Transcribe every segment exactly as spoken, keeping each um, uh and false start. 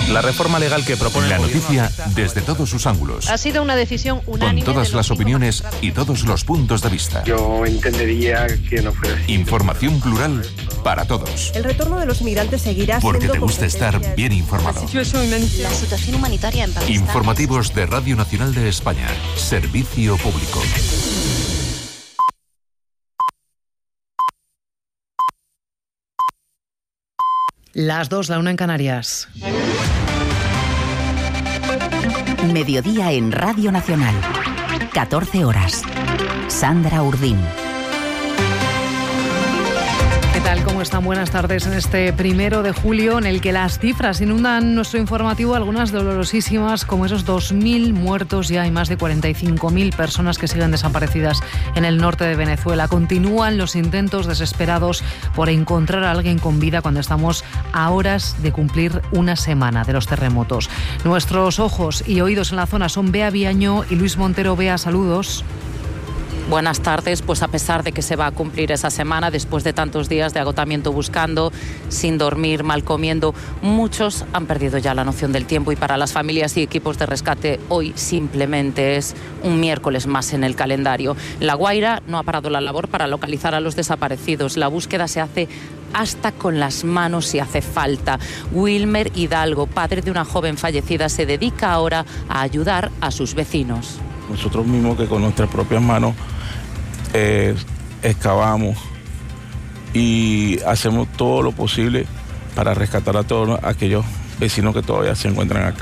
La reforma legal que propone la noticia desde todos sus ángulos. Ha sido una decisión unánime. Con todas las opiniones y todos los puntos de vista. Yo entendería que no fuera así. Información plural para todos. El retorno de los migrantes seguirá siendo Porque te gusta estar bien informado. La situación humanitaria en Pakistán. Informativos de Radio Nacional de España. Servicio público. Las dos, la una en Canarias. Mediodía en Radio Nacional. catorce horas. Sandra Urdín. ¿Qué tal? ¿Cómo están? Buenas tardes en este primero de julio en el que las cifras inundan nuestro informativo, algunas dolorosísimas, como esos dos mil muertos ya y más de cuarenta y cinco mil personas que siguen desaparecidas en el norte de Venezuela. Continúan los intentos desesperados por encontrar a alguien con vida cuando estamos a horas de cumplir una semana de los terremotos. Nuestros ojos y oídos en la zona son Bea Viaño y Luis Montero. Bea, saludos. Buenas tardes. Pues a pesar de que se va a cumplir esa semana, después de tantos días de agotamiento buscando, sin dormir, mal comiendo, muchos han perdido ya la noción del tiempo y para las familias y equipos de rescate hoy simplemente es un miércoles más en el calendario. La Guaira no ha parado la labor para localizar a los desaparecidos. La búsqueda se hace hasta con las manos si hace falta. Wilmer Hidalgo, padre de una joven fallecida, se dedica ahora a ayudar a sus vecinos. Nosotros mismos que con nuestras propias manos eh, excavamos y hacemos todo lo posible para rescatar a todos aquellos vecinos que todavía se encuentran acá.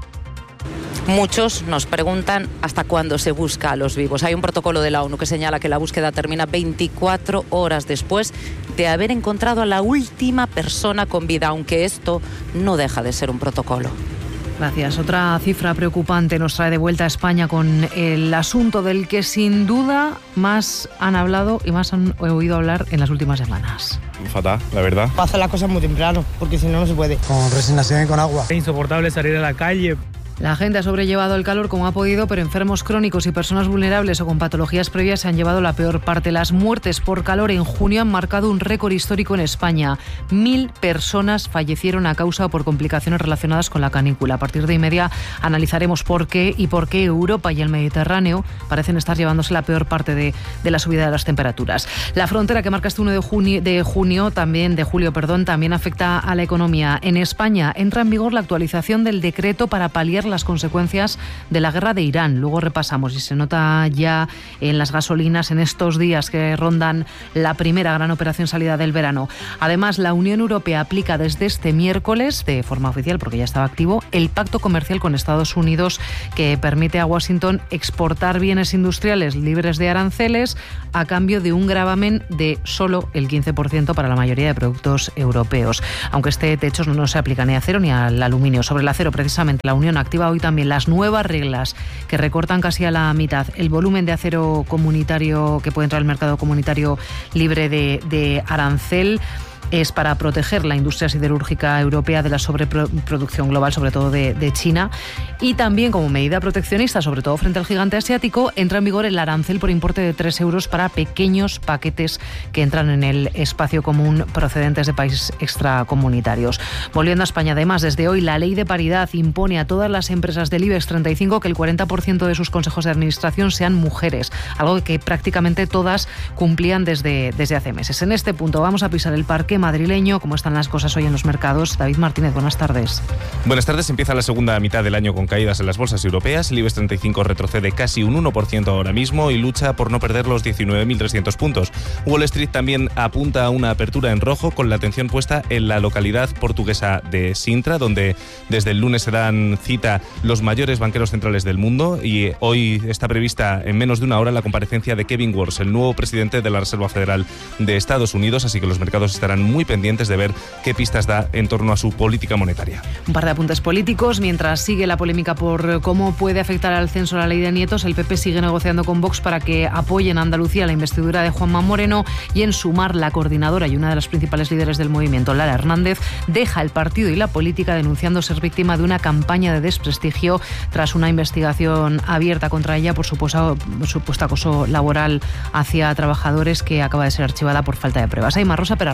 Muchos nos preguntan hasta cuándo se busca a los vivos. Hay un protocolo de la ONU que señala que la búsqueda termina veinticuatro horas después de haber encontrado a la última persona con vida, aunque esto no deja de ser un protocolo. Gracias. Otra cifra preocupante nos trae de vuelta a España con el asunto del que sin duda más han hablado y más han oído hablar en las últimas semanas. Fatal, la verdad. Hacer las cosas muy temprano, porque si no, no se puede. Con resignación y con agua. Es insoportable salir a la calle. La gente ha sobrellevado el calor como ha podido, pero enfermos crónicos y personas vulnerables o con patologías previas se han llevado la peor parte. Las muertes por calor en junio han marcado un récord histórico en España. Mil personas fallecieron a causa o por complicaciones relacionadas con la canícula. A partir de y media analizaremos por qué y por qué Europa y el Mediterráneo parecen estar llevándose la peor parte de, de la subida de las temperaturas. La frontera que marca este uno de junio, de junio también de julio, perdón, también afecta a la economía. En España entra en vigor la actualización del decreto para paliar las consecuencias de la guerra de Irán. Luego repasamos y se nota ya en las gasolinas en estos días que rondan la primera gran operación salida del verano. Además, la Unión Europea aplica desde este miércoles, de forma oficial porque ya estaba activo, el pacto comercial con Estados Unidos que permite a Washington exportar bienes industriales libres de aranceles a cambio de un gravamen de solo el quince por ciento para la mayoría de productos europeos. Aunque este techo no se aplica ni a acero ni al aluminio. Sobre el acero, precisamente, la Unión activa hoy también las nuevas reglas que recortan casi a la mitad el volumen de acero comunitario que puede entrar al mercado comunitario libre de, de arancel. Es para proteger la industria siderúrgica europea de la sobreproducción global, sobre todo de, de China. Y también, como medida proteccionista, sobre todo frente al gigante asiático, entra en vigor el arancel por importe de tres euros para pequeños paquetes que entran en el espacio común procedentes de países extracomunitarios. Volviendo a España, además, desde hoy la ley de paridad impone a todas las empresas del IBEX treinta y cinco que el cuarenta por ciento de sus consejos de administración sean mujeres, algo que prácticamente todas cumplían desde, desde hace meses. En este punto vamos a pisar el parque madrileño. ¿Cómo están las cosas hoy en los mercados? David Martínez, buenas tardes. Buenas tardes. Empieza la segunda mitad del año con caídas en las bolsas europeas. El IBEX treinta y cinco retrocede casi un uno por ciento ahora mismo y lucha por no perder los diecinueve mil trescientos puntos. Wall Street también apunta a una apertura en rojo con la atención puesta en la localidad portuguesa de Sintra, donde desde el lunes se dan cita los mayores banqueros centrales del mundo y hoy está prevista en menos de una hora la comparecencia de Kevin Warsh, el nuevo presidente de la Reserva Federal de Estados Unidos, así que los mercados estarán muy pendientes de ver qué pistas da en torno a su política monetaria. Un par de apuntes políticos. Mientras sigue la polémica por cómo puede afectar al censo la ley de nietos, el P P sigue negociando con Vox para que apoyen a Andalucía la investidura de Juanma Moreno y en Sumar, la coordinadora y una de las principales líderes del movimiento, Lara Hernández, deja el partido y la política denunciando ser víctima de una campaña de desprestigio tras una investigación abierta contra ella por supuesto, supuesto acoso laboral hacia trabajadores que acaba de ser archivada por falta de pruebas. Aymar, Rosa Perarnau, buenas tardes.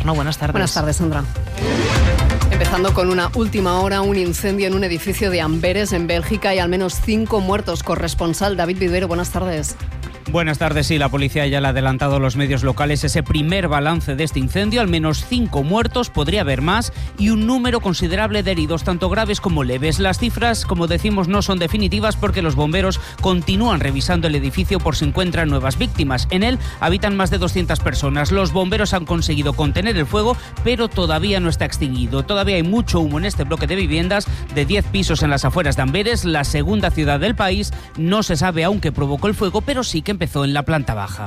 tardes. Buenas tardes, Sandra. Empezando con una última hora, un incendio en un edificio de Amberes, en Bélgica, y al menos cinco muertos. Corresponsal David Videro, buenas tardes. Buenas tardes. Sí, la policía ya le ha adelantado a los medios locales ese primer balance de este incendio. Al menos cinco muertos, podría haber más, y un número considerable de heridos, tanto graves como leves. Las cifras, como decimos, no son definitivas porque los bomberos continúan revisando el edificio por si encuentran nuevas víctimas. En él habitan más de doscientas personas. Los bomberos han conseguido contener el fuego, pero todavía no está extinguido. Todavía hay mucho humo en este bloque de viviendas de diez pisos en las afueras de Amberes, la segunda ciudad del país. No se sabe aún qué provocó el fuego, pero sí que empezó en la planta baja.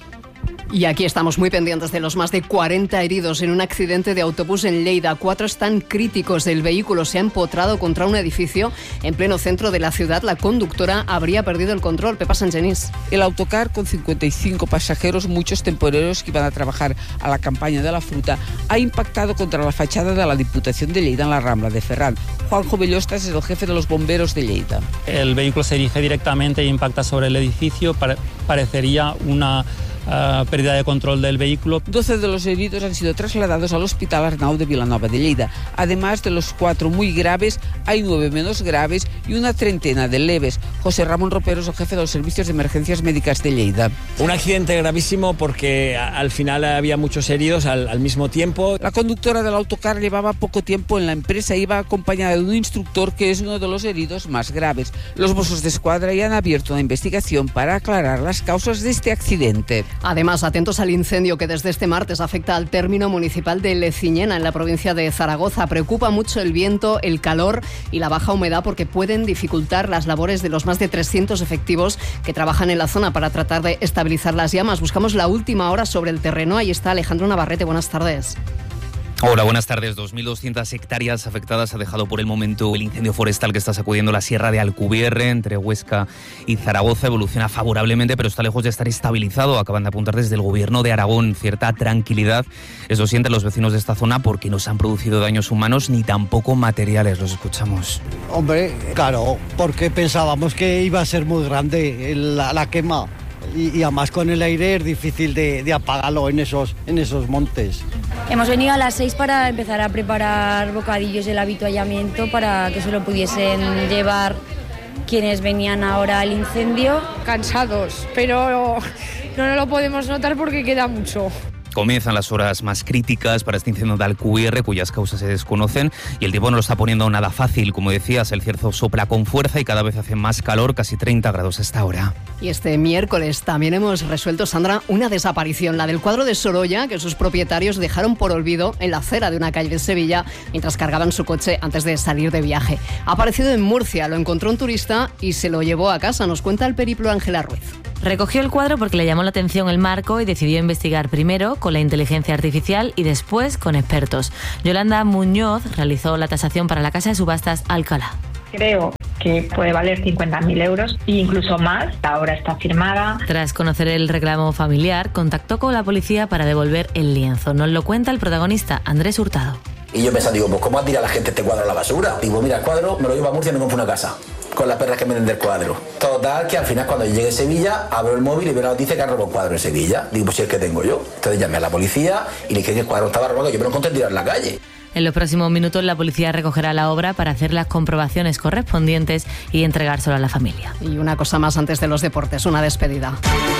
Y aquí estamos muy pendientes de los más de cuarenta heridos en un accidente de autobús en Lleida. Cuatro están críticos. El vehículo se ha empotrado contra un edificio en pleno centro de la ciudad. La conductora habría perdido el control. Pepa Sangenís. El autocar, con cincuenta y cinco pasajeros, muchos temporeros que iban a trabajar a la campaña de la fruta, ha impactado contra la fachada de la Diputación de Lleida en la Rambla de Ferran. Juanjo Bellostas es el jefe de los bomberos de Lleida. El vehículo se dirige directamente e impacta sobre el edificio. Parecería una Uh, pérdida de control del vehículo. doce de los heridos han sido trasladados al Hospital Arnau de Vilanova de Lleida. Además de los cuatro muy graves, hay nueve menos graves y una treintena de leves. José Ramón Ropero es el jefe de los servicios de emergencias médicas de Lleida. Un accidente gravísimo porque al final había muchos heridos al, al mismo tiempo. La conductora del autocar llevaba poco tiempo en la empresa, iba acompañada de un instructor que es uno de los heridos más graves. Los Mossos de Escuadra ya han abierto una investigación para aclarar las causas de este accidente. Además, atentos al incendio que desde este martes afecta al término municipal de Leciñena, en la provincia de Zaragoza. Preocupa mucho el viento, el calor y la baja humedad porque pueden dificultar las labores de los más de trescientos efectivos que trabajan en la zona para tratar de estabilizar las llamas. Buscamos la última hora sobre el terreno. Ahí está Alejandro Navarrete. Buenas tardes. Hola, buenas tardes. dos mil doscientas hectáreas afectadas ha dejado por el momento el incendio forestal que está sacudiendo la sierra de Alcubierre, entre Huesca y Zaragoza. Evoluciona favorablemente, pero está lejos de estar estabilizado. Acaban de apuntar desde el Gobierno de Aragón cierta tranquilidad. Eso sienten los vecinos de esta zona porque no se han producido daños humanos ni tampoco materiales. Los escuchamos. Hombre, claro, porque pensábamos que iba a ser muy grande la, la quema. Y, y además con el aire es difícil de, de apagarlo en esos, en esos montes. Hemos venido a las seis para empezar a preparar bocadillos del avituallamiento para que se lo pudiesen llevar quienes venían ahora al incendio. Cansados, pero no lo podemos notar porque queda mucho. Comienzan las horas más críticas para este incendio de Alcubierre, cuyas causas se desconocen, y el tiempo no lo está poniendo nada fácil. Como decías, el cierzo sopla con fuerza y cada vez hace más calor, casi treinta grados a esta hora. Y este miércoles también hemos resuelto, Sandra, una desaparición, la del cuadro de Sorolla, que sus propietarios dejaron por olvido en la acera de una calle de Sevilla mientras cargaban su coche antes de salir de viaje. Ha aparecido en Murcia, lo encontró un turista y se lo llevó a casa. Nos cuenta el periplo Ángela Ruiz. Recogió el cuadro porque le llamó la atención el marco y decidió investigar primero con la inteligencia artificial y después con expertos. Yolanda Muñoz realizó la tasación para la casa de subastas Alcalá. Creo que puede valer cincuenta mil euros e incluso más. La obra está firmada. Tras conocer el reclamo familiar, contactó con la policía para devolver el lienzo. Nos lo cuenta el protagonista, Andrés Hurtado. Y yo pensando, digo, pues ¿cómo va a tirar la gente este cuadro a la basura? Digo, mira, el cuadro me lo llevo a Murcia y me compro una casa con las perras que me den del cuadro. Total, que al final cuando llegue a Sevilla, abro el móvil y veo la noticia que han robado un cuadro en Sevilla. Digo, pues si es el que tengo yo. Entonces llamé a la policía y le dije que el cuadro estaba robado, yo me lo encontré tirado en la calle. En los próximos minutos la policía recogerá la obra para hacer las comprobaciones correspondientes y entregárselo a la familia. Y una cosa más antes de los deportes, una despedida.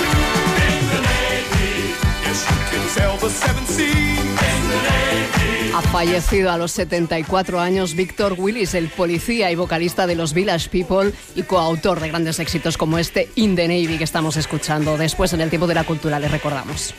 Ha fallecido a los setenta y cuatro años Víctor Willis, el policía y vocalista de los Village People y coautor de grandes éxitos como este In the Navy que estamos escuchando. Después, en el tiempo de la cultura, les recordamos.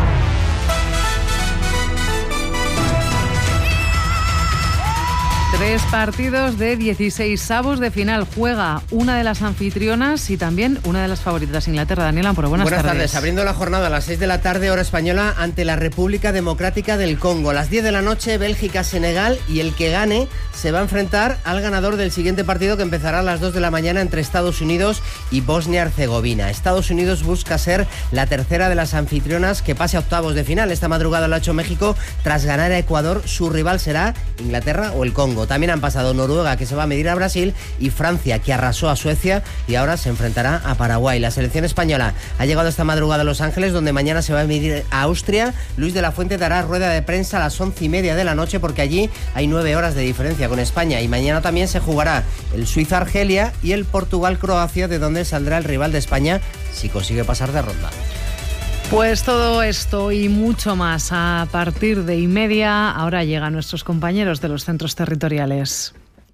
Tres partidos de dieciséis avos de final. Juega una de las anfitrionas y también una de las favoritas, Inglaterra. Daniela Amparo, buenas, buenas tardes. tardes. Abriendo la jornada a las seis de la tarde, hora española, ante la República Democrática del Congo. A las diez de la noche, Bélgica-Senegal, y el que gane se va a enfrentar al ganador del siguiente partido, que empezará a las dos de la mañana entre Estados Unidos y Bosnia-Herzegovina. Estados Unidos busca ser la tercera de las anfitrionas que pase a octavos de final. Esta madrugada lo ha hecho México tras ganar a Ecuador. Su rival será Inglaterra o el Congo. domingo. También han pasado Noruega, que se va a medir a Brasil, y Francia, que arrasó a Suecia y ahora se enfrentará a Paraguay. La selección española ha llegado esta madrugada a Los Ángeles, donde mañana se va a medir a Austria. Luis de la Fuente dará rueda de prensa a las once y media de la noche, porque allí hay nueve horas de diferencia con España. Y mañana también se jugará el Suiza-Argelia y el Portugal-Croacia, de donde saldrá el rival de España si consigue pasar de ronda. Pues todo esto y mucho más a partir de y media. Ahora llegan nuestros compañeros de los centros territoriales.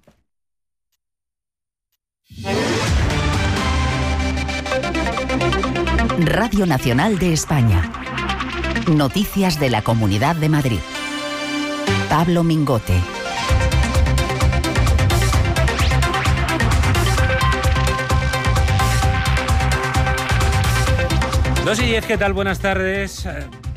Radio Nacional de España. Noticias de la Comunidad de Madrid. Pablo Mingote. dos y diez, ¿qué tal? Buenas tardes.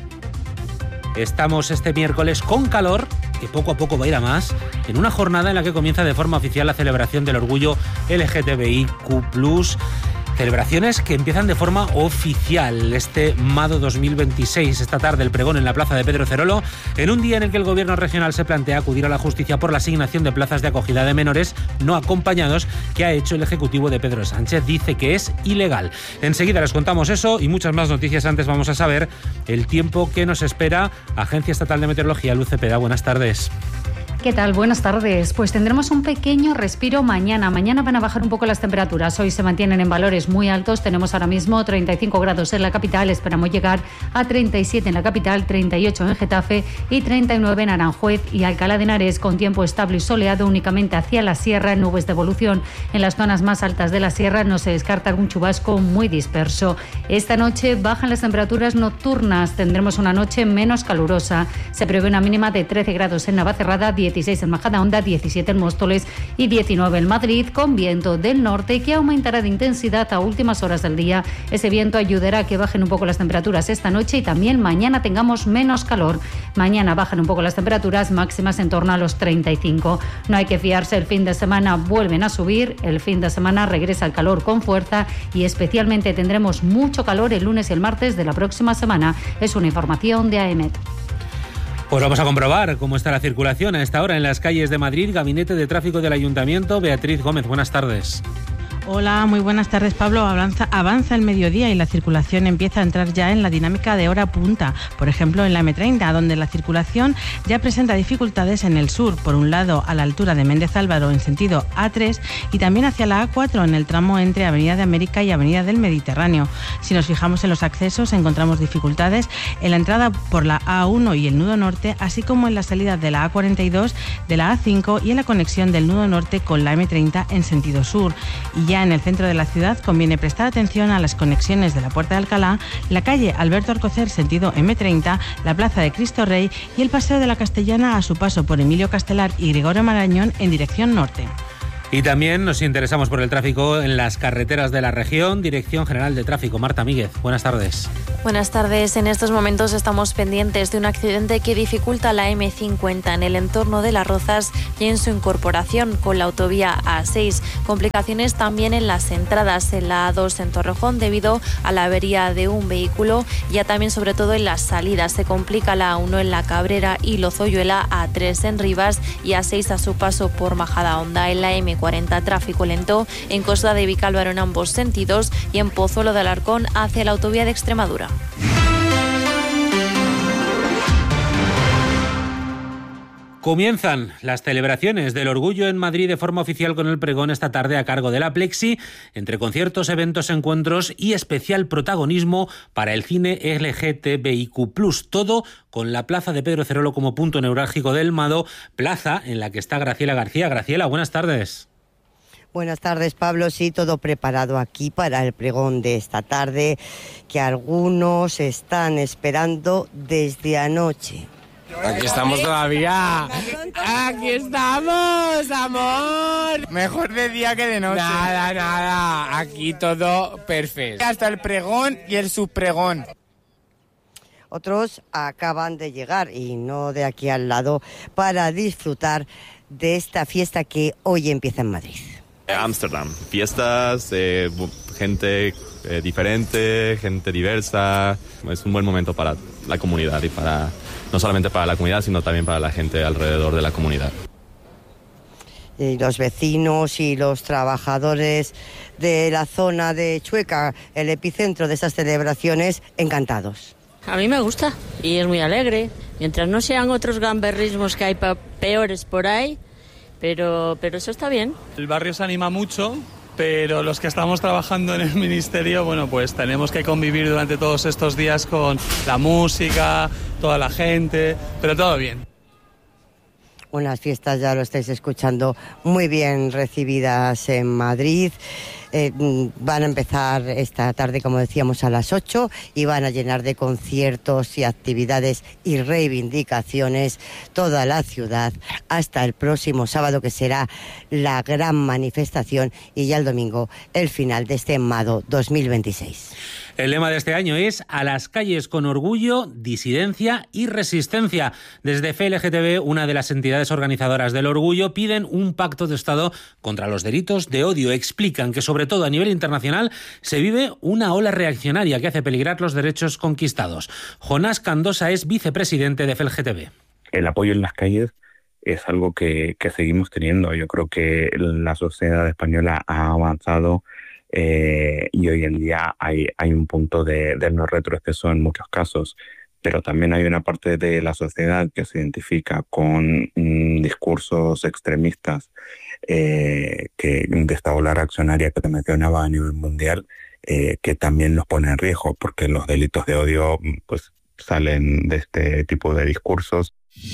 Estamos este miércoles con calor, que poco a poco va a ir a más, en una jornada en la que comienza de forma oficial la celebración del orgullo L G T B I Q plus. Celebraciones que empiezan de forma oficial este Mado dos mil veintiséis, esta tarde el pregón en la plaza de Pedro Cerolo, en un día en el que el gobierno regional se plantea acudir a la justicia por la asignación de plazas de acogida de menores no acompañados que ha hecho el ejecutivo de Pedro Sánchez. Dice que es ilegal. Enseguida les contamos eso y muchas más noticias. Antes vamos a saber el tiempo que nos espera. Agencia Estatal de Meteorología, Luz Cepeda, buenas tardes. ¿Qué tal? Buenas tardes. Pues tendremos un pequeño respiro mañana. Mañana van a bajar un poco las temperaturas. Hoy se mantienen en valores muy altos. Tenemos ahora mismo treinta y cinco grados en la capital. Esperamos llegar a treinta y siete en la capital, treinta y ocho en Getafe y treinta y nueve en Aranjuez y Alcalá de Henares, con tiempo estable y soleado únicamente hacia la sierra, nubes de evolución. En las zonas más altas de la sierra no se descarta algún chubasco muy disperso. Esta noche bajan las temperaturas nocturnas. Tendremos una noche menos calurosa. Se prevé una mínima de trece grados en Navacerrada, dieciséis en Majadahonda, diecisiete en Móstoles y diecinueve en Madrid, con viento del norte que aumentará de intensidad a últimas horas del día. Ese viento ayudará a que bajen un poco las temperaturas esta noche y también mañana tengamos menos calor. Mañana bajan un poco las temperaturas máximas en torno a los treinta y cinco. No hay que fiarse, el fin de semana vuelven a subir, el fin de semana regresa el calor con fuerza y especialmente tendremos mucho calor el lunes y el martes de la próxima semana. Es una información de AEMET. Pues vamos a comprobar cómo está la circulación a esta hora en las calles de Madrid. Gabinete de Tráfico del Ayuntamiento, Beatriz Gómez, buenas tardes. Hola, muy buenas tardes, Pablo. Avanza, avanza el mediodía y la circulación empieza a entrar ya en la dinámica de hora punta. Por ejemplo, en la eme treinta, donde la circulación ya presenta dificultades en el sur. Por un lado, a la altura de Méndez Álvaro en sentido A tres y también hacia la A cuatro en el tramo entre Avenida de América y Avenida del Mediterráneo. Si nos fijamos en los accesos, encontramos dificultades en la entrada por la A uno y el nudo norte, así como en la salida de la A cuarenta y dos, de la A cinco y en la conexión del nudo norte con la eme treinta en sentido sur. Y ya en el centro de la ciudad conviene prestar atención a las conexiones de la Puerta de Alcalá, la calle Alberto Alcocer sentido eme treinta, la Plaza de Cristo Rey y el Paseo de la Castellana a su paso por Emilio Castelar y Gregorio Marañón en dirección norte. Y también nos interesamos por el tráfico en las carreteras de la región. Dirección General de Tráfico, Marta Míguez, buenas tardes. Buenas tardes. En estos momentos estamos pendientes de un accidente que dificulta la eme cincuenta en el entorno de Las Rozas y en su incorporación con la autovía A seis. Complicaciones también en las entradas en la A dos en Torrejón debido a la avería de un vehículo. Ya también, sobre todo, en las salidas. Se complica la A uno en La Cabrera y Lozoyuela, A tres en Rivas y A seis a su paso por Majadahonda. En la eme cuarenta, tráfico lento en Costa de Vicálvaro en ambos sentidos y en Pozuelo de Alarcón hacia la autovía de Extremadura. Comienzan las celebraciones del orgullo en Madrid de forma oficial con el pregón esta tarde a cargo de la Plexi, entre conciertos, eventos, encuentros y especial protagonismo para el cine L G T B I Q plus. Todo con la plaza de Pedro Cerolo como punto neurálgico del Mado, plaza en la que está Graciela García. Graciela, buenas tardes. Buenas tardes, Pablo. Sí, todo preparado aquí para el pregón de esta tarde, que algunos están esperando desde anoche. Aquí estamos todavía. Aquí estamos, amor. Mejor de día que de noche. Nada, nada. Aquí todo perfecto. Hasta el pregón y el subpregón. Otros acaban de llegar, y no de aquí al lado, para disfrutar de esta fiesta que hoy empieza en Madrid. Ámsterdam, fiestas, eh, gente eh, diferente, gente diversa. Es un buen momento para la comunidad y para no solamente para la comunidad, sino también para la gente alrededor de la comunidad. Y los vecinos y los trabajadores de la zona de Chueca, el epicentro de estas celebraciones, encantados. A mí me gusta y es muy alegre, mientras no sean otros gamberrismos que hay peores por ahí, pero, pero eso está bien. El barrio se anima mucho, pero los que estamos trabajando en el ministerio, bueno, pues tenemos que convivir durante todos estos días con la música, toda la gente, pero todo bien. Unas fiestas, ya lo estáis escuchando, muy bien recibidas en Madrid. Eh, van a empezar esta tarde, como decíamos, a las ocho y van a llenar de conciertos y actividades y reivindicaciones toda la ciudad hasta el próximo sábado, que será la gran manifestación, y ya el domingo el final de este Mado dos mil veintiséis. El lema de este año es "A las calles con orgullo, disidencia y resistencia". Desde F L G T B, una de las entidades organizadoras del orgullo, piden un pacto de Estado contra los delitos de odio. Explican que, sobre todo a nivel internacional, se vive una ola reaccionaria que hace peligrar los derechos conquistados. Jonás Candosa es vicepresidente de F L G T B. El apoyo en las calles es algo que, que seguimos teniendo. Yo creo que la sociedad española ha avanzado Eh, y hoy en día hay, hay un punto de, de no retroceso en muchos casos, pero también hay una parte de la sociedad que se identifica con mm, discursos extremistas eh, que, de esta ola reaccionaria que te mencionaba a nivel mundial, eh, que también los pone en riesgo, porque los delitos de odio pues salen de este tipo de discursos.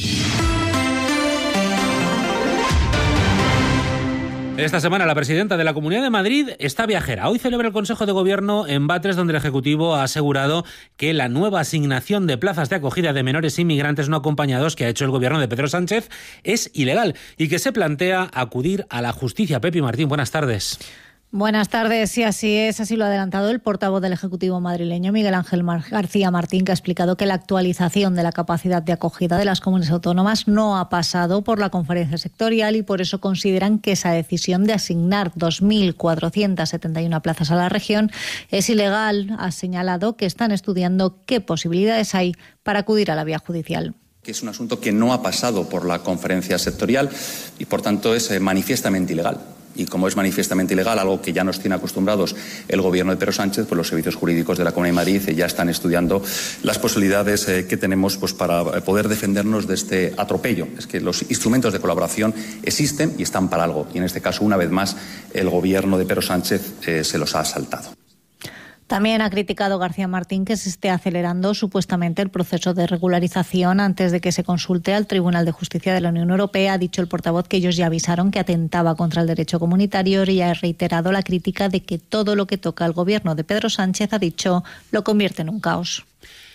Esta semana la presidenta de la Comunidad de Madrid está viajera. Hoy celebra el Consejo de Gobierno en Batres, donde el Ejecutivo ha asegurado que la nueva asignación de plazas de acogida de menores inmigrantes no acompañados que ha hecho el Gobierno de Pedro Sánchez es ilegal y que se plantea acudir a la justicia. Pepi Martín, buenas tardes. Buenas tardes, sí, así es, así lo ha adelantado el portavoz del Ejecutivo madrileño, Miguel Ángel Mar- García Martín, que ha explicado que la actualización de la capacidad de acogida de las comunidades autónomas no ha pasado por la conferencia sectorial y por eso consideran que esa decisión de asignar dos mil cuatrocientas setenta y una plazas a la región es ilegal. Ha señalado que están estudiando qué posibilidades hay para acudir a la vía judicial. Que es un asunto que no ha pasado por la conferencia sectorial y, por tanto, es eh, manifiestamente ilegal. Y como es manifiestamente ilegal, algo que ya nos tiene acostumbrados el Gobierno de Pedro Sánchez, pues los servicios jurídicos de la Comunidad de Madrid eh, ya están estudiando las posibilidades eh, que tenemos pues, para poder defendernos de este atropello. Es que los instrumentos de colaboración existen y están para algo. Y en este caso, una vez más, el Gobierno de Pedro Sánchez eh, se los ha saltado. También ha criticado García Martín que se esté acelerando supuestamente el proceso de regularización antes de que se consulte al Tribunal de Justicia de la Unión Europea. Ha dicho el portavoz que ellos ya avisaron que atentaba contra el derecho comunitario y ha reiterado la crítica de que todo lo que toca al gobierno de Pedro Sánchez, ha dicho, lo convierte en un caos.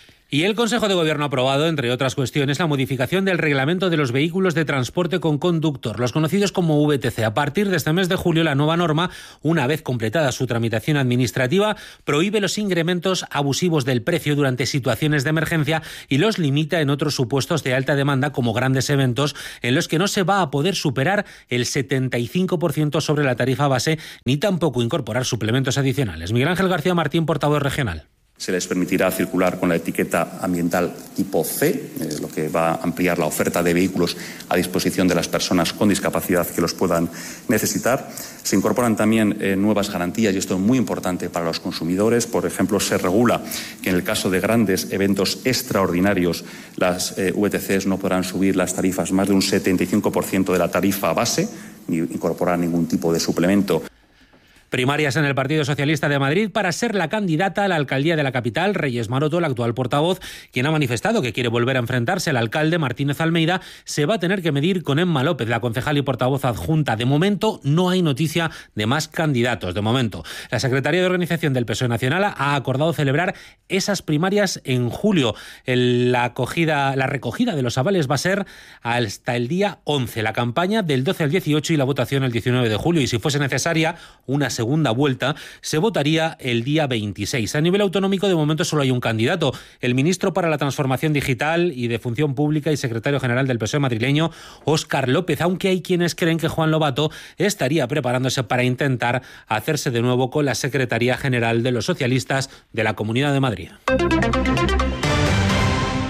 Y el Consejo de Gobierno ha aprobado, entre otras cuestiones, la modificación del reglamento de los vehículos de transporte con conductor, los conocidos como V T C. A partir de este mes de julio, la nueva norma, una vez completada su tramitación administrativa, prohíbe los incrementos abusivos del precio durante situaciones de emergencia y los limita en otros supuestos de alta demanda, como grandes eventos, en los que no se va a poder superar el setenta y cinco por ciento sobre la tarifa base, ni tampoco incorporar suplementos adicionales. Miguel Ángel García Martín, portavoz regional. Se les permitirá circular con la etiqueta ambiental tipo C, eh, lo que va a ampliar la oferta de vehículos a disposición de las personas con discapacidad que los puedan necesitar. Se incorporan también eh, nuevas garantías, y esto es muy importante para los consumidores. Por ejemplo, se regula que en el caso de grandes eventos extraordinarios, las eh, V T Cs no podrán subir las tarifas más de un setenta y cinco por ciento de la tarifa base, ni incorporar ningún tipo de suplemento. Primarias en el Partido Socialista de Madrid para ser la candidata a la alcaldía de la capital. Reyes Maroto, el actual portavoz, quien ha manifestado que quiere volver a enfrentarse al alcalde Martínez Almeida, se va a tener que medir con Emma López, la concejal y portavoz adjunta. De momento no hay noticia de más candidatos. De momento, la Secretaría de Organización del P S O E Nacional ha acordado celebrar esas primarias en julio. El, la, acogida, la recogida de los avales va a ser hasta el día once. La campaña del doce al dieciocho y la votación el diecinueve de julio. Y si fuese necesaria una segunda vuelta, se votaría el día veintiséis. A nivel autonómico, de momento solo hay un candidato, el ministro para la Transformación Digital y de Función Pública y secretario general del P S O E madrileño, Óscar López, aunque hay quienes creen que Juan Lobato estaría preparándose para intentar hacerse de nuevo con la Secretaría General de los Socialistas de la Comunidad de Madrid.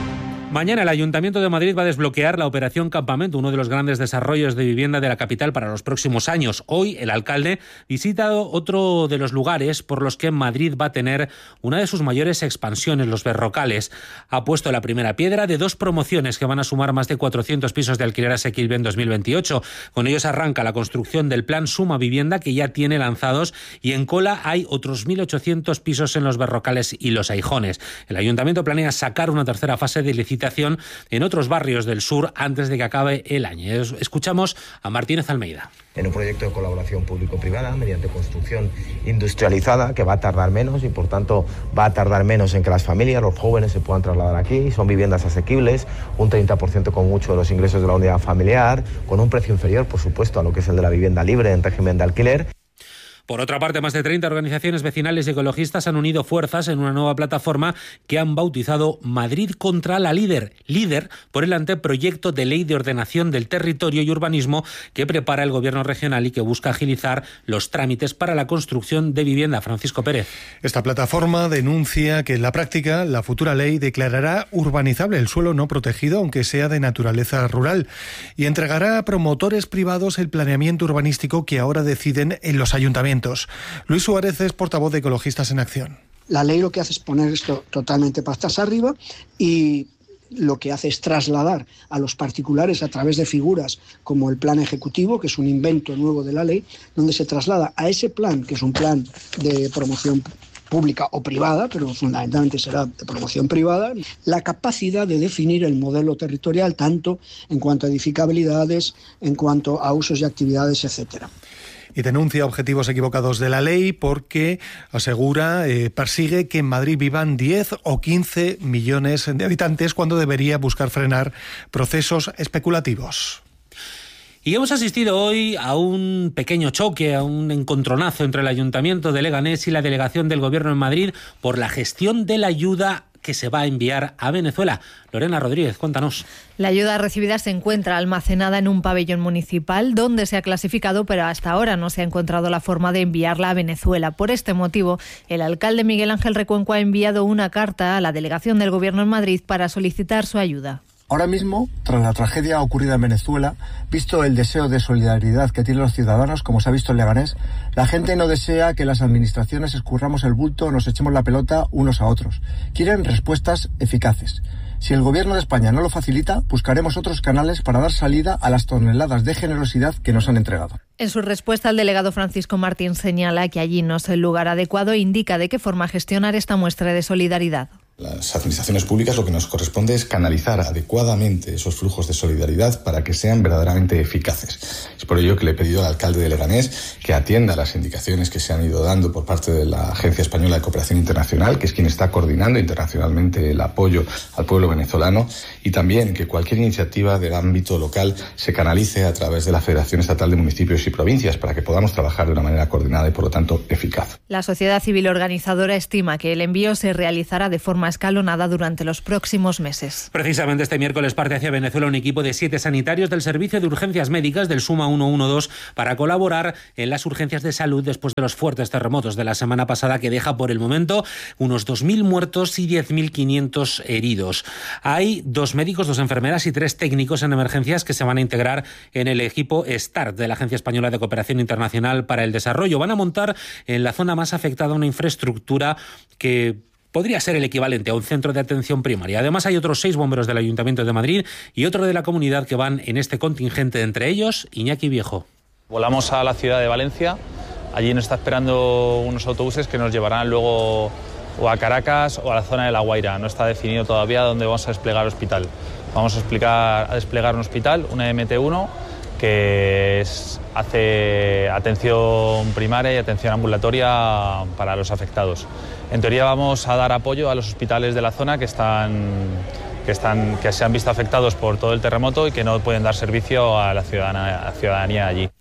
Mañana el Ayuntamiento de Madrid va a desbloquear la Operación Campamento, uno de los grandes desarrollos de vivienda de la capital para los próximos años. Hoy el alcalde visita otro de los lugares por los que Madrid va a tener una de sus mayores expansiones, los Berrocales. Ha puesto la primera piedra de dos promociones que van a sumar más de cuatrocientos pisos de alquiler asequible en dos mil veintiocho. Con ellos arranca la construcción del plan Suma Vivienda, que ya tiene lanzados, y en cola hay otros mil ochocientos pisos en los Berrocales y los Aijones. El Ayuntamiento planea sacar una tercera fase de licitación en otros barrios del sur antes de que acabe el año. Escuchamos a Martínez Almeida. En un proyecto de colaboración público-privada mediante construcción industrializada que va a tardar menos y por tanto va a tardar menos en que las familias, los jóvenes se puedan trasladar aquí. Son viviendas asequibles, un treinta por ciento con mucho de los ingresos de la unidad familiar, con un precio inferior, por supuesto, a lo que es el de la vivienda libre en régimen de alquiler. Por otra parte, más de treinta organizaciones vecinales y ecologistas han unido fuerzas en una nueva plataforma que han bautizado Madrid contra la Líder, Líder por el anteproyecto de ley de ordenación del territorio y urbanismo que prepara el Gobierno regional y que busca agilizar los trámites para la construcción de vivienda. Francisco Pérez. Esta plataforma denuncia que en la práctica la futura ley declarará urbanizable el suelo no protegido, aunque sea de naturaleza rural, y entregará a promotores privados el planeamiento urbanístico que ahora deciden en los ayuntamientos. Luis Suárez es portavoz de Ecologistas en Acción. La ley lo que hace es poner esto totalmente pastas arriba y lo que hace es trasladar a los particulares a través de figuras como el plan ejecutivo, que es un invento nuevo de la ley, donde se traslada a ese plan, que es un plan de promoción pública o privada, pero fundamentalmente será de promoción privada, la capacidad de definir el modelo territorial, tanto en cuanto a edificabilidades, en cuanto a usos y actividades, etcétera. Y denuncia objetivos equivocados de la ley porque asegura, eh, persigue que en Madrid vivan diez o quince millones de habitantes cuando debería buscar frenar procesos especulativos. Y hemos asistido hoy a un pequeño choque, a un encontronazo entre el Ayuntamiento de Leganés y la delegación del Gobierno en Madrid por la gestión de la ayuda que se va a enviar a Venezuela. Lorena Rodríguez, cuéntanos. La ayuda recibida se encuentra almacenada en un pabellón municipal donde se ha clasificado, pero hasta ahora no se ha encontrado la forma de enviarla a Venezuela. Por este motivo, el alcalde Miguel Ángel Recuenco ha enviado una carta a la delegación del Gobierno en Madrid para solicitar su ayuda. Ahora mismo, tras la tragedia ocurrida en Venezuela, visto el deseo de solidaridad que tienen los ciudadanos, como se ha visto en Leganés, la gente no desea que las administraciones escurramos el bulto o nos echemos la pelota unos a otros. Quieren respuestas eficaces. Si el Gobierno de España no lo facilita, buscaremos otros canales para dar salida a las toneladas de generosidad que nos han entregado. En su respuesta, el delegado Francisco Martín señala que allí no es el lugar adecuado e indica de qué forma gestionar esta muestra de solidaridad. Las administraciones públicas lo que nos corresponde es canalizar adecuadamente esos flujos de solidaridad para que sean verdaderamente eficaces. Es por ello que le he pedido al alcalde de Leganés que atienda las indicaciones que se han ido dando por parte de la Agencia Española de Cooperación Internacional, que es quien está coordinando internacionalmente el apoyo al pueblo venezolano, y también que cualquier iniciativa del ámbito local se canalice a través de la Federación Estatal de Municipios y Provincias para que podamos trabajar de una manera coordinada y, por lo tanto, eficaz. La sociedad civil organizadora estima que el envío se realizará de forma escalonada durante los próximos meses. Precisamente este miércoles parte hacia Venezuela un equipo de siete sanitarios del Servicio de Urgencias Médicas del Suma ciento doce para colaborar en las urgencias de salud después de los fuertes terremotos de la semana pasada, que deja por el momento unos dos mil muertos y diez mil quinientos heridos. Hay dos médicos, dos enfermeras y tres técnicos en emergencias que se van a integrar en el equipo START de la Agencia Española de Cooperación Internacional para el Desarrollo. Van a montar en la zona más afectada una infraestructura que podría ser el equivalente a un centro de atención primaria. Además, hay otros seis bomberos del Ayuntamiento de Madrid y otro de la comunidad que van en este contingente, entre ellos Iñaki Viejo. Volamos a la ciudad de Valencia. Allí nos está esperando unos autobuses que nos llevarán luego o a Caracas o a la zona de La Guaira. No está definido todavía dónde vamos a desplegar el hospital. Vamos a, explicar, a desplegar un hospital, una M T uno, que es, hace atención primaria y atención ambulatoria para los afectados. En teoría vamos a dar apoyo a los hospitales de la zona que están, que están, que se han visto afectados por todo el terremoto y que no pueden dar servicio a la ciudadanía, a la ciudadanía allí.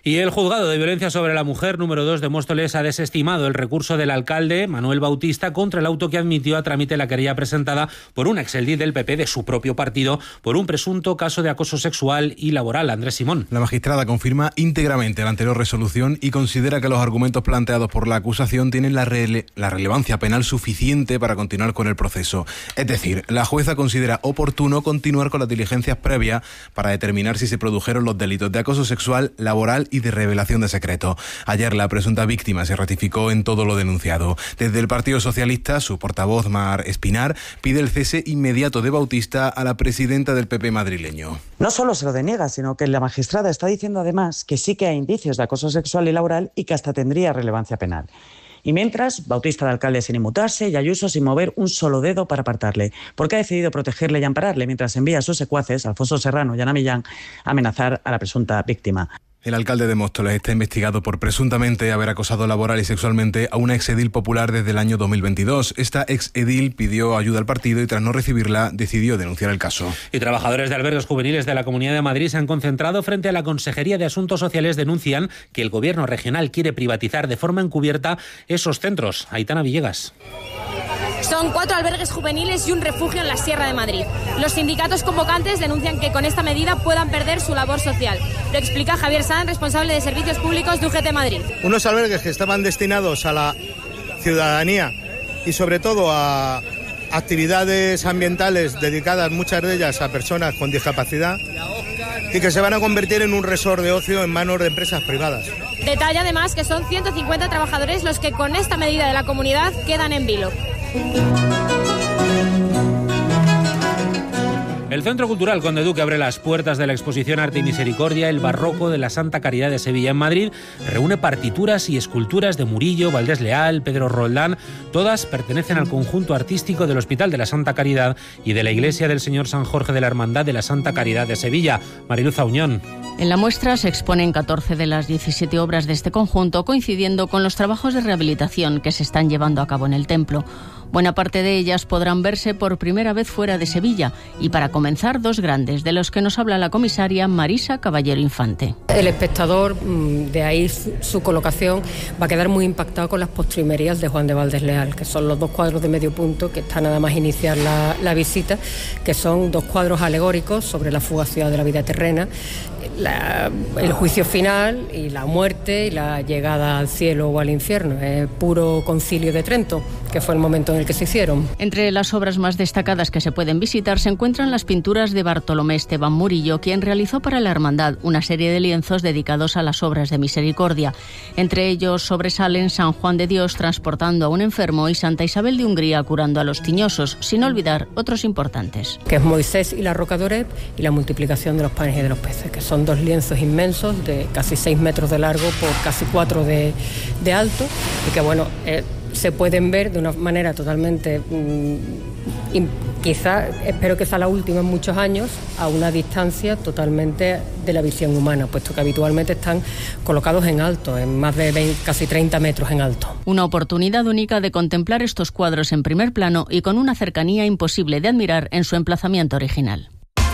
Y el juzgado de violencia sobre la mujer número dos de Móstoles ha desestimado el recurso del alcalde Manuel Bautista contra el auto que admitió a trámite la querella presentada por un exedil del P P de su propio partido por un presunto caso de acoso sexual y laboral. Andrés Simón. La magistrada confirma íntegramente la anterior resolución y considera que los argumentos planteados por la acusación tienen la, rele- la relevancia penal suficiente para continuar con el proceso. Es decir, la jueza considera oportuno continuar con las diligencias previas para determinar si se produjeron los delitos de acoso sexual, laboral y de revelación de secretos. Ayer la presunta víctima se ratificó en todo lo denunciado. Desde el Partido Socialista, su portavoz Mar Espinar pide el cese inmediato de Bautista a la presidenta del P P madrileño. No solo se lo deniega, sino que la magistrada está diciendo además que sí que hay indicios de acoso sexual y laboral y que hasta tendría relevancia penal. Y mientras, Bautista de alcalde sin inmutarse y Ayuso sin mover un solo dedo para apartarle, porque ha decidido protegerle y ampararle mientras envía a sus secuaces, Alfonso Serrano y Ana Millán, a amenazar a la presunta víctima. El alcalde de Móstoles está investigado por presuntamente haber acosado laboral y sexualmente a una exedil popular desde el año dos mil veintidós. Esta exedil pidió ayuda al partido y tras no recibirla decidió denunciar el caso. Y trabajadores de albergues juveniles de la Comunidad de Madrid se han concentrado frente a la Consejería de Asuntos Sociales. Denuncian que el gobierno regional quiere privatizar de forma encubierta esos centros. Aitana Villegas. Son cuatro albergues juveniles y un refugio en la Sierra de Madrid. Los sindicatos convocantes denuncian que con esta medida puedan perder su labor social. Lo explica Javier Sanz, responsable de Servicios Públicos de U G T Madrid. Unos albergues que estaban destinados a la ciudadanía y sobre todo a actividades ambientales dedicadas, muchas de ellas a personas con discapacidad, y que se van a convertir en un resort de ocio en manos de empresas privadas. Detalla además que son ciento cincuenta trabajadores los que con esta medida de la comunidad quedan en vilo. El Centro Cultural Conde Duque abre las puertas de la exposición Arte y Misericordia, el barroco de la Santa Caridad de Sevilla en Madrid. Reúne partituras y esculturas de Murillo, Valdés Leal, Pedro Roldán. Todas pertenecen al conjunto artístico del Hospital de la Santa Caridad y de la Iglesia del Señor San Jorge de la Hermandad de la Santa Caridad de Sevilla. Mariluz Auñón. En la muestra se exponen catorce de las diecisiete obras de este conjunto, coincidiendo con los trabajos de rehabilitación que se están llevando a cabo en el templo. Buena parte de ellas podrán verse por primera vez fuera de Sevilla y, para comenzar, dos grandes, de los que nos habla la comisaria Marisa Caballero Infante. El espectador, de ahí su colocación, va a quedar muy impactado con las postrimerías de Juan de Valdés Leal, que son los dos cuadros de medio punto que está nada más iniciar la, la visita, que son dos cuadros alegóricos sobre la fugacidad de la vida terrena, la, el juicio final y la muerte y la llegada al cielo o al infierno. Es puro Concilio de Trento, que fue el momento en el que se hicieron. Entre las obras más destacadas que se pueden visitar se encuentran las pinturas de Bartolomé Esteban Murillo, quien realizó para la Hermandad una serie de lienzos dedicados a las obras de misericordia. Entre ellos sobresalen San Juan de Dios transportando a un enfermo y Santa Isabel de Hungría curando a los tiñosos, sin olvidar otros importantes. Que es Moisés y la roca de Oreb y la multiplicación de los panes y de los peces, que son dos lienzos inmensos de casi seis metros de largo por casi cuatro de, de alto y que, bueno, eh, se pueden ver de una manera totalmente, mmm, quizá, espero que sea la última en muchos años, a una distancia totalmente de la visión humana, puesto que habitualmente están colocados en alto, en más de veinte, casi treinta metros en alto. Una oportunidad única de contemplar estos cuadros en primer plano y con una cercanía imposible de admirar en su emplazamiento original.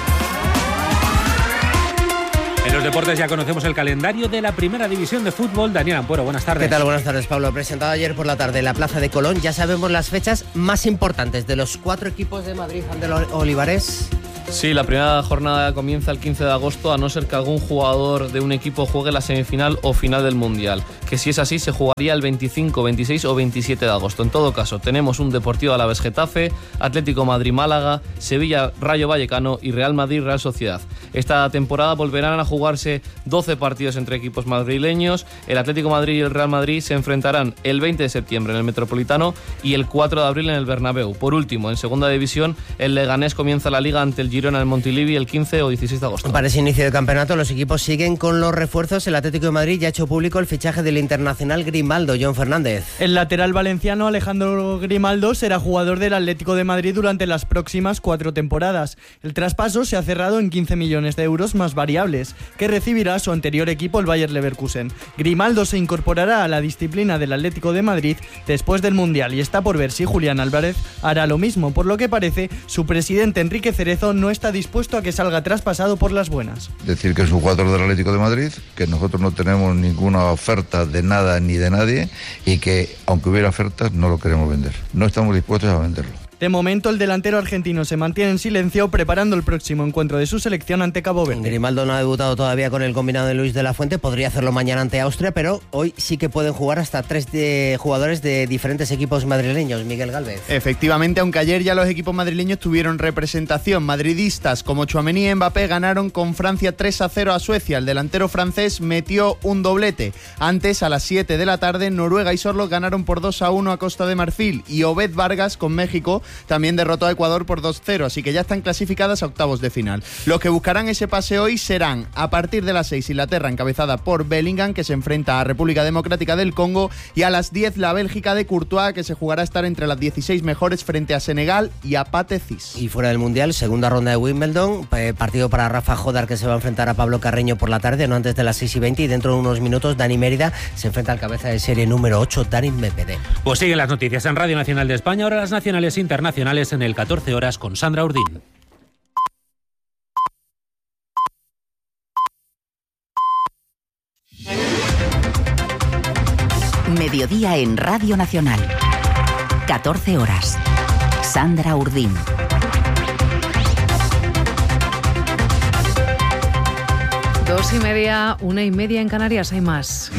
En los deportes ya conocemos el calendario de la Primera División de Fútbol. Daniel Ampuero, buenas tardes. ¿Qué tal? Buenas tardes, Pablo. Presentado ayer por la tarde en la Plaza de Colón, ya sabemos las fechas más importantes de los cuatro equipos de Madrid. Ander Olivares. Sí, la primera jornada comienza el quince de agosto, a no ser que algún jugador de un equipo juegue la semifinal o final del Mundial, que si es así se jugaría el veinticinco, veintiséis o veintisiete de agosto. En todo caso, tenemos un Deportivo Alavés Getafe, Atlético Madrid Málaga, Sevilla Rayo Vallecano y Real Madrid Real Sociedad. Esta temporada volverán a jugarse doce partidos entre equipos madrileños. El Atlético Madrid y el Real Madrid se enfrentarán el veinte de septiembre en el Metropolitano y el cuatro de abril en el Bernabéu. Por último, en segunda división, el Leganés comienza la Liga ante el Girona en Montilivi el quince o dieciséis de agosto. Para ese inicio de campeonato, los equipos siguen con los refuerzos. El Atlético de Madrid ya ha hecho público el fichaje del internacional Grimaldo. John Fernández. El lateral valenciano Alejandro Grimaldo será jugador del Atlético de Madrid durante las próximas cuatro temporadas. El traspaso se ha cerrado en quince millones de euros más variables, que recibirá su anterior equipo, el Bayer Leverkusen. Grimaldo se incorporará a la disciplina del Atlético de Madrid después del Mundial y está por ver si Julián Álvarez hará lo mismo. Por lo que parece, su presidente Enrique Cerezo no no está dispuesto a que salga traspasado por las buenas. Decir que es un jugador del Atlético de Madrid, que nosotros no tenemos ninguna oferta de nada ni de nadie y que, aunque hubiera ofertas, no lo queremos vender. No estamos dispuestos a venderlo. De momento, el delantero argentino se mantiene en silencio preparando el próximo encuentro de su selección ante Cabo Verde. Grimaldo no ha debutado todavía con el combinado de Luis de la Fuente, podría hacerlo mañana ante Austria, pero hoy sí que pueden jugar hasta tres de jugadores de diferentes equipos madrileños. Miguel Gálvez. Efectivamente, aunque ayer ya los equipos madrileños tuvieron representación, madridistas como Tchouaméni y Mbappé ganaron con Francia tres a cero a Suecia. El delantero francés metió un doblete. Antes, a las siete de la tarde, Noruega y Sorloth ganaron por dos a uno a Costa de Marfil y Obed Vargas con México también derrotó a Ecuador por dos cero, así que ya están clasificadas a octavos de final. Los que buscarán ese pase hoy serán, a partir de las seis, Inglaterra, encabezada por Bellingham, que se enfrenta a República Democrática del Congo, y a las diez, la Bélgica de Courtois, que se jugará a estar entre las dieciséis mejores frente a Senegal y a Pate Cis. Y fuera del Mundial, segunda ronda de Wimbledon, eh, partido para Rafa Jodar, que se va a enfrentar a Pablo Carreño por la tarde, no antes de las seis y veinte, y dentro de unos minutos Dani Mérida se enfrenta al cabeza de serie número ocho, Dani Medvedev. Pues siguen las noticias en Radio Nacional de España, ahora las nacionales e internacionales en el catorce horas con Sandra Urdín. Mediodía en Radio Nacional. catorce horas. Sandra Urdín. Dos y media, una y media en Canarias, hay más.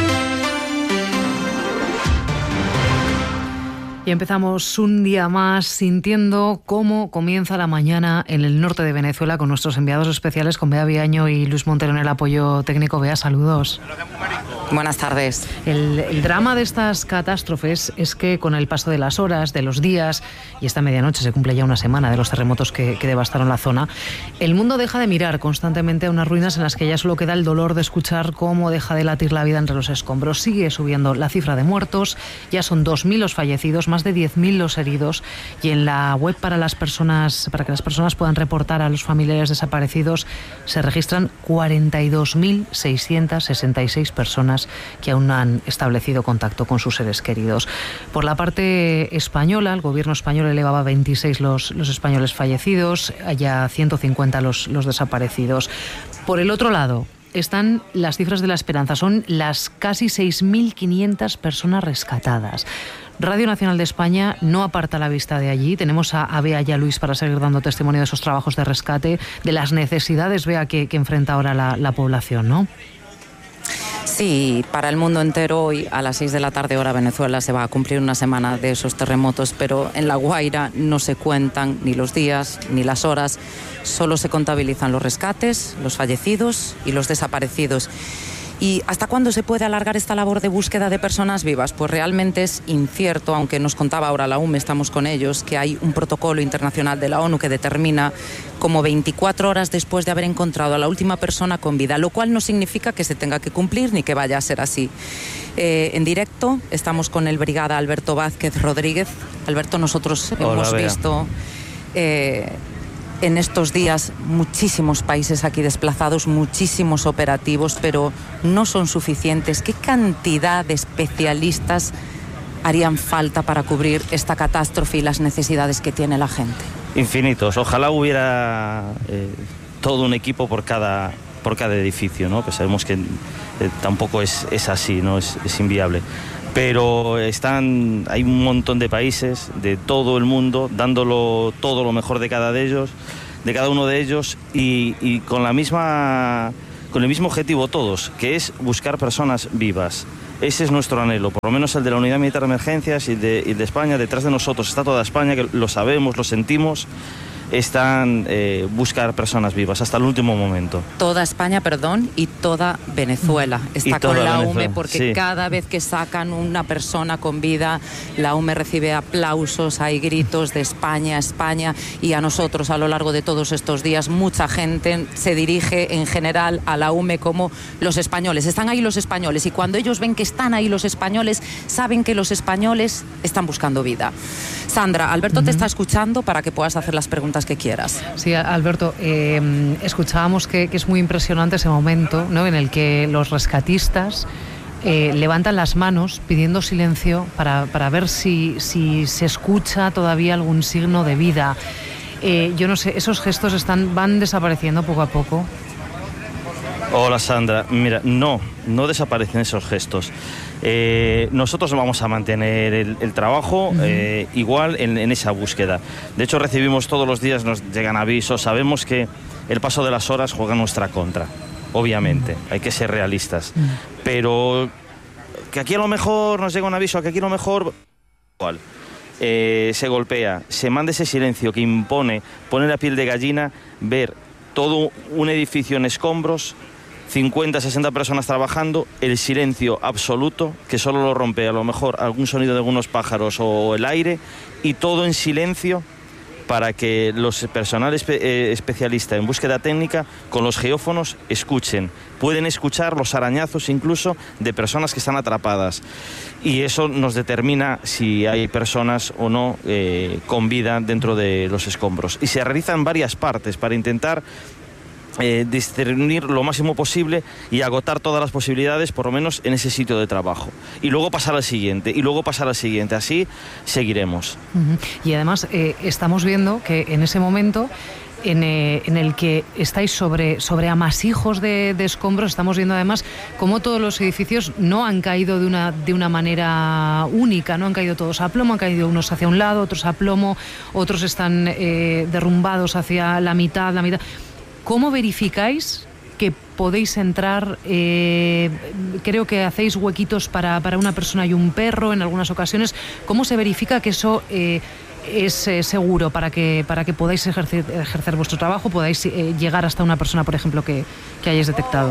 Y empezamos un día más sintiendo cómo comienza la mañana en el norte de Venezuela con nuestros enviados especiales, con Bea Viaño y Luis Montero en el apoyo técnico. Bea, saludos. Buenas tardes. El, el drama de estas catástrofes es que con el paso de las horas, de los días, y esta medianoche se cumple ya una semana de los terremotos que, que devastaron la zona, el mundo deja de mirar constantemente a unas ruinas en las que ya solo queda el dolor de escuchar cómo deja de latir la vida entre los escombros. Sigue subiendo la cifra de muertos, ya son dos mil los fallecidos, más de diez mil los heridos, y en la web para las personas, para que las personas puedan reportar a los familiares desaparecidos, se registran cuarenta y dos mil seiscientas sesenta y seis personas que aún no han establecido contacto con sus seres queridos. Por la parte española, el gobierno español elevaba a veintiséis los, los españoles fallecidos, ya ciento cincuenta los, los desaparecidos. Por el otro lado, están las cifras de la esperanza, son las casi seis mil quinientas personas rescatadas. Radio Nacional de España no aparta la vista de allí. Tenemos a, a Bea y a Luis para seguir dando testimonio de esos trabajos de rescate, de las necesidades, Bea, que, que enfrenta ahora la, la población, ¿no? Sí, para el mundo entero hoy a las seis de la tarde hora Venezuela se va a cumplir una semana de esos terremotos, pero en La Guaira no se cuentan ni los días ni las horas, solo se contabilizan los rescates, los fallecidos y los desaparecidos. ¿Y hasta cuándo se puede alargar esta labor de búsqueda de personas vivas? Pues realmente es incierto, aunque nos contaba ahora la U M E, estamos con ellos, que hay un protocolo internacional de la ONU que determina como veinticuatro horas después de haber encontrado a la última persona con vida, lo cual no significa que se tenga que cumplir ni que vaya a ser así. Eh, en directo estamos con el brigada Alberto Vázquez Rodríguez. Alberto, nosotros Hola, hemos Bea. visto... Eh, En estos días muchísimos países aquí desplazados, muchísimos operativos, pero no son suficientes. ¿Qué cantidad de especialistas harían falta para cubrir esta catástrofe y las necesidades que tiene la gente? Infinitos. Ojalá hubiera eh, todo un equipo por cada, por cada edificio, ¿no? Pues sabemos que eh, tampoco es, es así, ¿no? Es, es inviable. Pero están, hay un montón de países de todo el mundo dándolo todo lo mejor de cada de ellos, de cada uno de ellos y, y con la misma, con el mismo objetivo todos, que es buscar personas vivas. Ese es nuestro anhelo, por lo menos el de la Unidad Militar de Emergencias y de, y de España. Detrás de nosotros está toda España, que lo sabemos, lo sentimos. Están eh, buscar personas vivas hasta el último momento. Toda España, perdón, y toda Venezuela está con la U M E, porque sí. Cada vez que sacan una persona con vida, la U M E recibe aplausos, hay gritos de España, España, y a nosotros a lo largo de todos estos días mucha gente se dirige en general a la U M E como los españoles. Están ahí los españoles y cuando ellos ven que están ahí los españoles, saben que los españoles están buscando vida. Sandra, Alberto uh-huh. te está escuchando para que puedas hacer las preguntas que quieras. Sí, Alberto, eh, escuchábamos que, que es muy impresionante ese momento, ¿no?, en el que los rescatistas eh, levantan las manos pidiendo silencio para, para ver si, si se escucha todavía algún signo de vida. Eh, yo no sé, esos gestos están van desapareciendo poco a poco. Hola Sandra, mira, no, no desaparecen esos gestos. Eh, nosotros vamos a mantener el, el trabajo uh-huh. eh, igual en, en esa búsqueda. De hecho recibimos todos los días, nos llegan avisos, sabemos que el paso de las horas juega en nuestra contra, obviamente, uh-huh. hay que ser realistas. Uh-huh. Pero que aquí a lo mejor nos llega un aviso, que aquí a lo mejor igual, eh, se golpea, se manda ese silencio que impone, pone la piel de gallina, ver todo un edificio en escombros, cincuenta, sesenta personas trabajando, el silencio absoluto, que solo lo rompe a lo mejor algún sonido de algunos pájaros o el aire, y todo en silencio para que los personal espe- eh, especialista en búsqueda técnica con los geófonos escuchen. Pueden escuchar los arañazos incluso de personas que están atrapadas. Y eso nos determina si hay personas o no eh, con vida dentro de los escombros. Y se realizan varias partes para intentar Eh, discernir lo máximo posible y agotar todas las posibilidades, por lo menos en ese sitio de trabajo. Y luego pasar al siguiente, y luego pasar al siguiente. Así seguiremos. Uh-huh. Y además eh, estamos viendo que en ese momento en, eh, en el que estáis sobre, sobre amasijos de, de escombros, estamos viendo además cómo todos los edificios no han caído de una, de una manera única, no han caído todos a plomo, han caído unos hacia un lado, otros a plomo, otros están eh, derrumbados hacia la mitad, la mitad. ¿Cómo verificáis que podéis entrar? Eh, creo que hacéis huequitos para, para una persona y un perro en algunas ocasiones. ¿Cómo se verifica que eso eh, es eh, seguro para que, para que podáis ejercer, ejercer vuestro trabajo, podáis eh, llegar hasta una persona, por ejemplo, que, que hayáis detectado?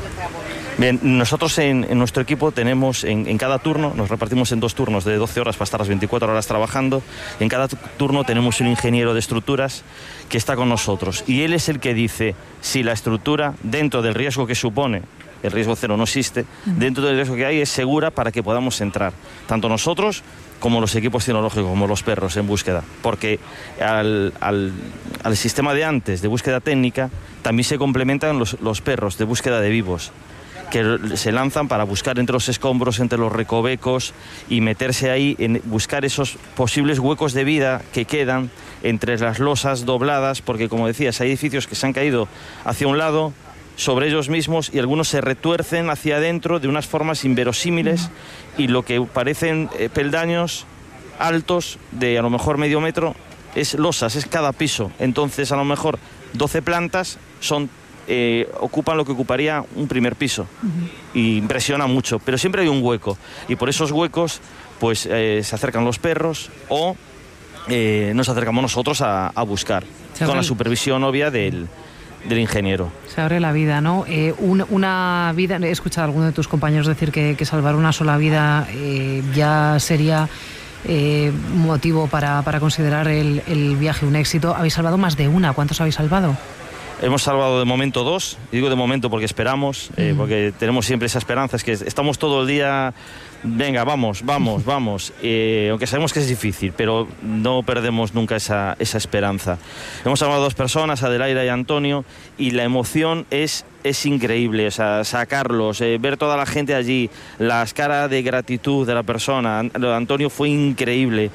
Bien, nosotros en, en nuestro equipo tenemos en, en cada turno, nos repartimos en dos turnos de doce horas para estar las veinticuatro horas trabajando. En cada turno tenemos un ingeniero de estructuras que está con nosotros y él es el que dice si la estructura, dentro del riesgo que supone, el riesgo cero no existe, dentro del riesgo que hay es segura para que podamos entrar, tanto nosotros como los equipos tecnológicos, como los perros en búsqueda, porque al, al, al sistema de antes de búsqueda técnica también se complementan los, los perros de búsqueda de vivos, que se lanzan para buscar entre los escombros, entre los recovecos y meterse ahí, en buscar esos posibles huecos de vida que quedan entre las losas dobladas, porque como decías, hay edificios que se han caído hacia un lado, sobre ellos mismos, y algunos se retuercen hacia adentro de unas formas inverosímiles y lo que parecen eh, peldaños altos de a lo mejor medio metro es losas, es cada piso. Entonces a lo mejor doce plantas son Eh, ocupan lo que ocuparía un primer piso. Uh-huh. Y impresiona mucho, pero siempre hay un hueco y por esos huecos pues eh, se acercan los perros o eh, nos acercamos nosotros a, a buscar con la supervisión obvia del, del ingeniero. Se abre la vida, ¿no? Eh, un, una vida, he escuchado a alguno de tus compañeros decir que, que salvar una sola vida eh, ya sería eh, motivo para, para considerar el, el viaje un éxito. Habéis salvado más de una, ¿cuántos habéis salvado? Hemos salvado de momento dos, y digo de momento porque esperamos, eh, mm. porque tenemos siempre esa esperanza, es que estamos todo el día, venga, vamos, vamos, vamos, eh, aunque sabemos que es difícil, pero no perdemos nunca esa, esa esperanza. Hemos salvado a dos personas, Adelaida y Antonio, y la emoción es, es increíble, o sea, sacarlos, eh, ver toda la gente allí, las caras de gratitud de la persona. Antonio fue increíble,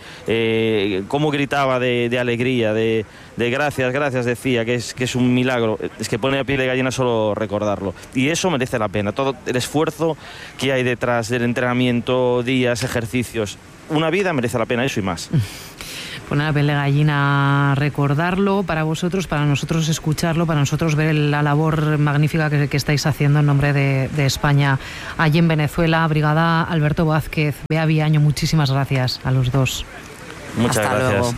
eh, cómo gritaba de, de alegría, de, de gracias, gracias, decía, que es, que es un milagro, es que pone la piel de gallina solo recordarlo, y eso merece la pena, todo el esfuerzo que hay detrás del entrenamiento, días, ejercicios, una vida merece la pena eso y más. Poner la piel de gallina, recordarlo para vosotros, para nosotros escucharlo, para nosotros ver la labor magnífica que, que estáis haciendo en nombre de, de España allí en Venezuela. Brigada Alberto Vázquez, Bea Viaño, muchísimas gracias a los dos. Muchas Hasta gracias. Luego.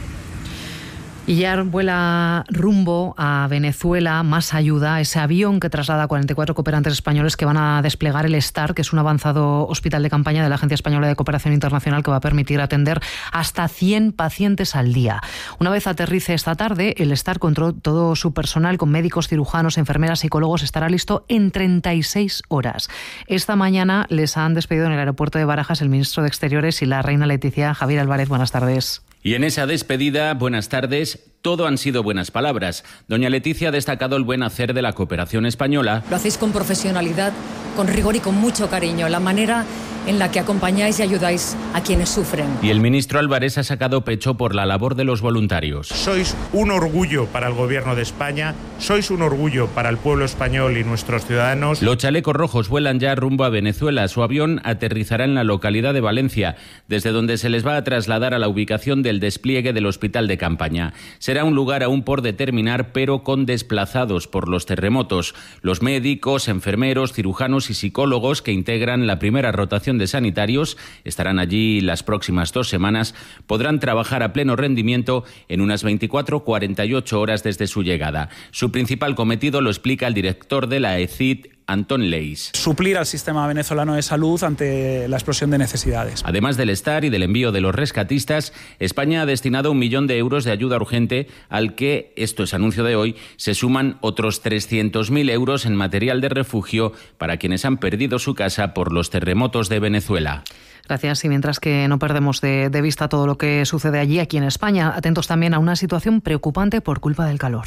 Y ya vuela rumbo a Venezuela más ayuda, ese avión que traslada a cuarenta y cuatro cooperantes españoles que van a desplegar el STAR, que es un avanzado hospital de campaña de la Agencia Española de Cooperación Internacional que va a permitir atender hasta cien pacientes al día. Una vez aterrice esta tarde, el STAR con todo su personal, con médicos, cirujanos, enfermeras, psicólogos, estará listo en treinta y seis horas. Esta mañana les han despedido en el aeropuerto de Barajas el ministro de Exteriores y la reina Leticia. Javier Álvarez, buenas tardes. Y en esa despedida, buenas tardes, todo han sido buenas palabras. Doña Leticia ha destacado el buen hacer de la cooperación española. Lo hacéis con profesionalidad, con rigor y con mucho cariño. La manera en la que acompañáis y ayudáis a quienes sufren. Y el ministro Álvarez ha sacado pecho por la labor de los voluntarios. Sois un orgullo para el Gobierno de España, sois un orgullo para el pueblo español y nuestros ciudadanos. Los chalecos rojos vuelan ya rumbo a Venezuela. Su avión aterrizará en la localidad de Valencia, desde donde se les va a trasladar a la ubicación del despliegue del hospital de campaña. Será un lugar aún por determinar, pero con desplazados por los terremotos. Los médicos, enfermeros, cirujanos y psicólogos que integran la primera rotación de sanitarios estarán allí las próximas dos semanas. Podrán trabajar a pleno rendimiento en unas veinticuatro a cuarenta y ocho horas desde su llegada. Su principal cometido lo explica el director de la E C I D, Antón Leis. Suplir al sistema venezolano de salud ante la explosión de necesidades. Además del estar y del envío de los rescatistas, España ha destinado un millón de euros de ayuda urgente, al que, esto es anuncio de hoy, se suman otros trescientos mil euros en material de refugio para quienes han perdido su casa por los terremotos de Venezuela. Gracias. Y mientras que no perdemos de, de vista todo lo que sucede allí, aquí en España, atentos también a una situación preocupante por culpa del calor.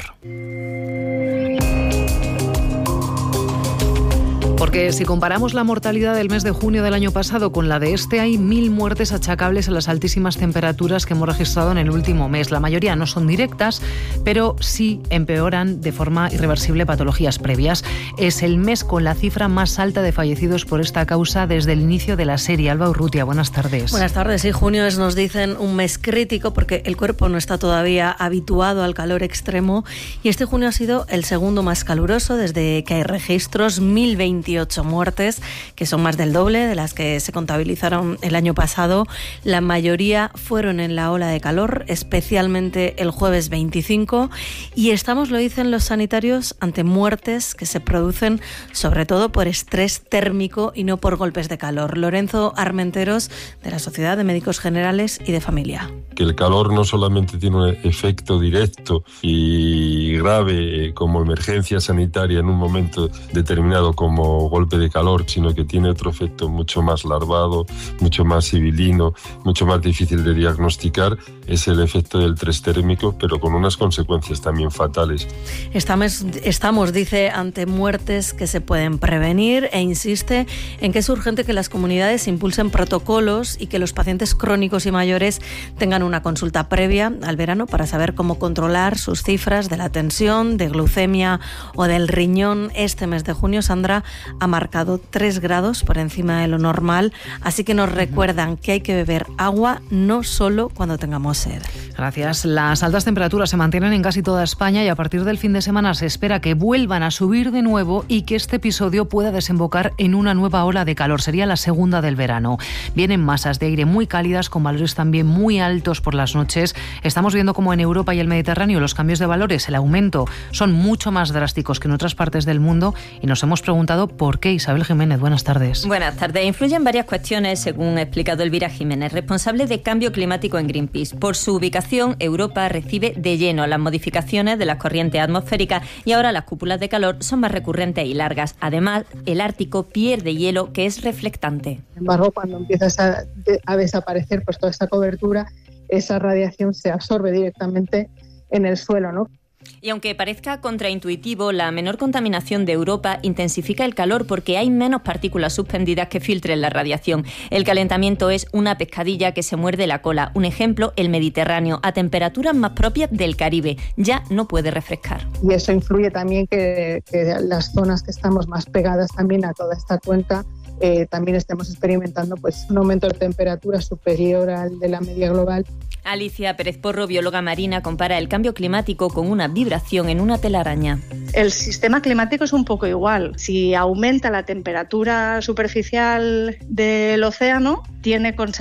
Porque si comparamos la mortalidad del mes de junio del año pasado con la de este, hay mil muertes achacables a las altísimas temperaturas que hemos registrado en el último mes. La mayoría no son directas, pero sí empeoran de forma irreversible patologías previas. Es el mes con la cifra más alta de fallecidos por esta causa desde el inicio de la serie. Alba Urrutia, buenas tardes. Buenas tardes. Sí, junio es, nos dicen, un mes crítico porque el cuerpo no está todavía habituado al calor extremo y este junio ha sido el segundo más caluroso desde que hay registros, mil veintiocho muertes, que son más del doble de las que se contabilizaron el año pasado. La mayoría fueron en la ola de calor, especialmente el jueves veinticinco, y estamos, lo dicen los sanitarios, ante muertes que se producen sobre todo por estrés térmico y no por golpes de calor. Lorenzo Armenteros, de la Sociedad de Médicos Generales y de Familia. Que el calor no solamente tiene un efecto directo y grave como emergencia sanitaria en un momento determinado como golpe de calor, sino que tiene otro efecto mucho más larvado, mucho más sibilino, mucho más difícil de diagnosticar, es el efecto del estrés térmico, pero con unas consecuencias también fatales. Estamos, estamos, dice, ante muertes que se pueden prevenir e insiste en que es urgente que las comunidades impulsen protocolos y que los pacientes crónicos y mayores tengan una consulta previa al verano para saber cómo controlar sus cifras de la tensión, de glucemia o del riñón. Este mes de junio, Sandra, ha marcado tres grados por encima de lo normal, así que nos recuerdan que hay que beber agua no solo cuando tengamos sed. Gracias. Las altas temperaturas se mantienen en casi toda España y a partir del fin de semana se espera que vuelvan a subir de nuevo y que este episodio pueda desembocar en una nueva ola de calor. Sería la segunda del verano. Vienen masas de aire muy cálidas con valores también muy altos por las noches. Estamos viendo como en Europa y el Mediterráneo los cambios de valores, el aumento, son mucho más drásticos que en otras partes del mundo y nos hemos preguntado por qué. Isabel Jiménez, buenas tardes. Buenas tardes. Influyen varias cuestiones, según ha explicado Elvira Jiménez, responsable de cambio climático en Greenpeace. Por su ubicación, Europa recibe de lleno las modificaciones de las corrientes atmosféricas y ahora las cúpulas de calor son más recurrentes y largas. Además, el Ártico pierde hielo que es reflectante. Sin embargo, cuando empiezas a, a desaparecer pues toda esta cobertura, esa radiación se absorbe directamente en el suelo, ¿no? Y aunque parezca contraintuitivo, la menor contaminación de Europa intensifica el calor porque hay menos partículas suspendidas que filtren la radiación. El calentamiento es una pescadilla que se muerde la cola. Un ejemplo, el Mediterráneo, a temperaturas más propias del Caribe. Ya no puede refrescar. Y eso influye también que, que las zonas que estamos más pegadas también a toda esta cuenca eh, también estemos experimentando pues un aumento de temperatura superior al de la media global. Alicia Pérez Porro, bióloga marina, compara el cambio climático con una vibración en una telaraña. El sistema climático es un poco igual. Si aumenta la temperatura superficial del océano, tiene consecuencias